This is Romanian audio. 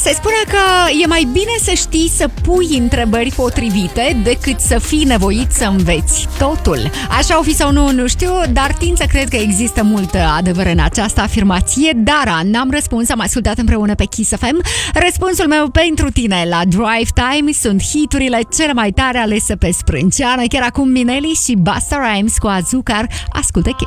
Se spune că e mai bine să știi să pui întrebări potrivite decât să fii nevoit să înveți totul. Așa o fi sau nu știu, dar tind să cred că există mult adevăr în această afirmație. Dara, n-am răspuns, am ascultat împreună pe Kiss FM. Răspunsul meu pentru tine la Drive Time sunt hiturile cele mai tare alese pe sprânceană. Chiar acum Mineli și Busta Rhymes cu Azucar. Ascultă Kiss.